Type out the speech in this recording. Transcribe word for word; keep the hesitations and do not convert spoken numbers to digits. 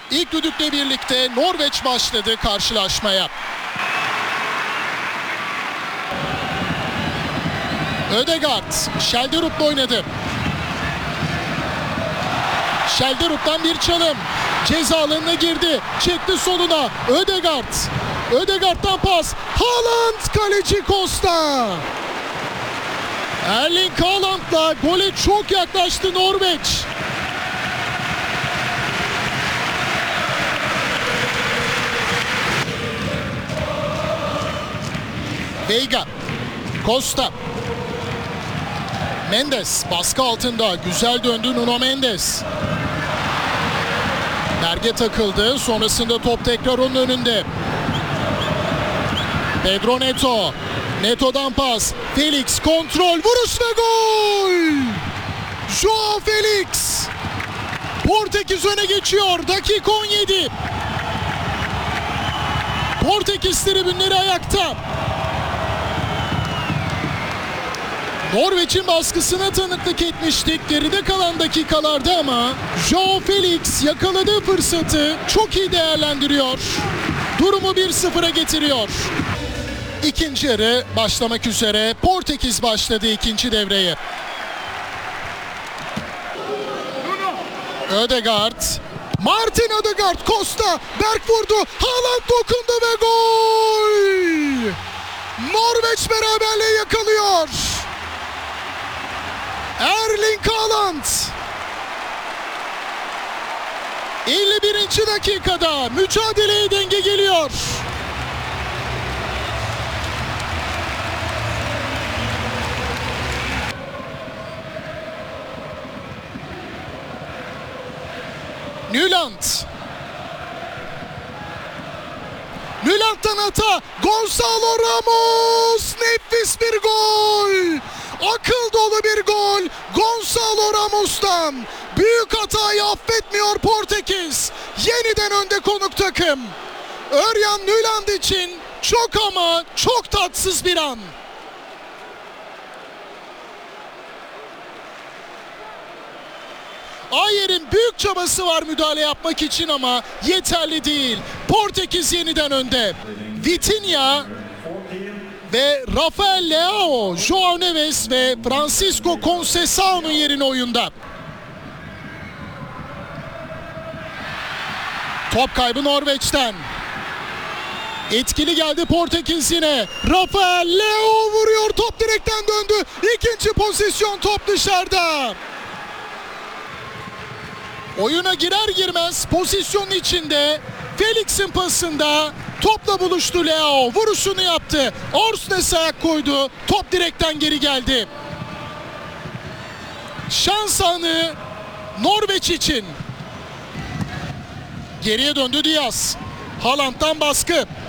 İlk düdükle birlikte Norveç başladı karşılaşmaya. Ødegaard, Skjelderup'la oynadı. Skjelderup'tan bir çalım. Ceza alanına girdi. Çekti soluna. Ødegaard. Ødegaard'dan pas. Haaland, kaleci Costa. Erling Haaland'la gole çok yaklaştı Norveç. Veiga. Costa. Mendes baskı altında. Güzel döndü Nuno Mendes. Berge takıldı. Sonrasında top tekrar onun önünde. Pedro Neto. Neto'dan pas. Felix kontrol. Vuruş ve gol! Joao Felix. Portekiz öne geçiyor. Dakika on yedi. Portekiz tribünleri ayakta. Norveç'in baskısına tanıklık etmiştik geride kalan dakikalarda ama Joao Felix yakaladığı fırsatı çok iyi değerlendiriyor. Durumu bir sıfıra getiriyor. İkinci yarı başlamak üzere. Portekiz başladı ikinci devreye. Ødegaard. Martin Ødegaard. Costa. Berk vurdu. Haaland dokundu ve gol! Norveç beraberliği yakalıyor. Erling Haaland. elli birinci dakikada mücadeleye denge geliyor. Nyland. Nyland'dan hata. Gonzalo Ramos. Nefis bir gol. Akıl dolu bir gol. Gonzalo Ramos'tan. Büyük hatayı affetmiyor Portekiz. Yeniden önde konuk takım. Örjan Nyland için çok ama çok tatsız bir an. Ayer'in büyük çabası var müdahale yapmak için ama yeterli değil. Portekiz yeniden önde. Vitinha ve Rafael Leao, Joao Neves ve Francisco Conceição'nun yerine oyunda. Top kaybı Norveç'ten. Etkili geldi Portekiz yine. Rafael Leao vuruyor. Top direkten döndü. İkinci pozisyon, top dışarıda. Oyuna girer girmez pozisyonun içinde Felix'in pasında topla buluştu Leao. Vuruşunu yaptı. Orsnes ayak koydu. Top direkten geri geldi. Şans anı Norveç için. Geriye döndü Diaz. Haaland'dan baskı.